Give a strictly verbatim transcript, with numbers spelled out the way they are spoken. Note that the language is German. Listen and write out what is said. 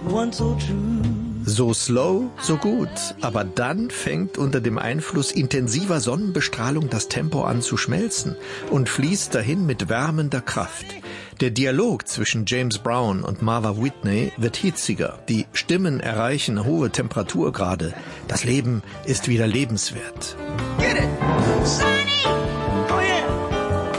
one so true. So slow, so gut. Aber dann fängt unter dem Einfluss intensiver Sonnenbestrahlung das Tempo an zu schmelzen und fließt dahin mit wärmender Kraft. Der Dialog zwischen James Brown und Martha Whitney wird hitziger. Die Stimmen erreichen hohe Temperaturgrade. Das Leben ist wieder lebenswert. Get it! Sunny!